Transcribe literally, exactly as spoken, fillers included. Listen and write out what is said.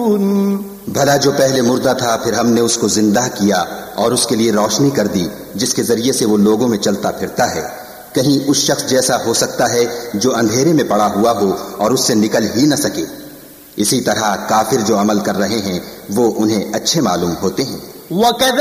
भला जो पहले मुर्दा था फिर हमने उसको जिंदा किया और उसके लिए रोशनी कर दी जिसके जरिए से वो लोगों में चलता फिरता है। कहीं उस शख्स जैसा हो सकता है जो अंधेरे में पड़ा हुआ हो और उससे निकल ही न सके। इसी तरह काफिर जो अमल कर रहे हैं वो उन्हें अच्छे मालूम होते हैं।